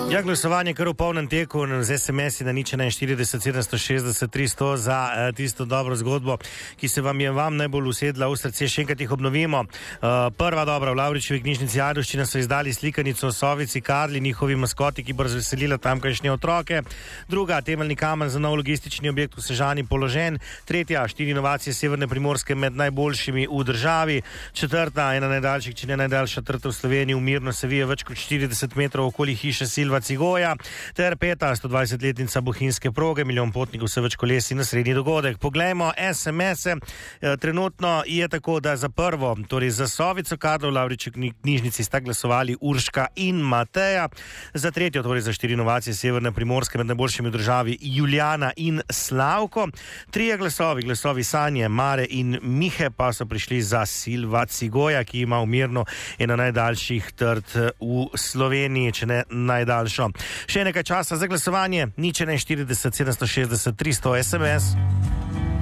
Ja, glasovanje kar v polnem teku z SMS-i na 041 760 300 za tisto dobro zgodbo, ki se vam je najbolj usedla v srce. Še enkrat jih obnovimo. Prva dobra, v Lavričevi knjižnici Ajdovščina so izdali slikanico o sovici Karli, njihovi maskoti, ki bo razveselila tamkajšnje otroke. Druga, temeljni kamen za nov logistični objekt v Sežani položen. Tretja, 4 inovacije Severne Primorske med najboljšimi v državi. Četrta, ena najdaljših, če ne najdaljša trta v Sloveniji, umirno se vije več kot 40 metrov okoli hiše Silva Cigoja, ter peta, 120-letnica bohinjske proge, milijon potnikov se več kolesi na srednji dogodek. Poglejmo SMS-e. Trenutno je tako, da za prvo, torej za sovico Karlo v Lavričevi knjižnici sta glasovali Urška in Mateja, za tretjo, torej za 4 inovacije Severne Primorske med najboljšimi v državi, Julijana in Slavko. Trije glasovi Sanje, Mare in Mihe pa so prišli za Silva Cigoja, ki ima umirno eno najdaljših trt v Sloveniji, če ne najdaljša. Še nekaj časa za glasovanje, 041 760 300 SMS.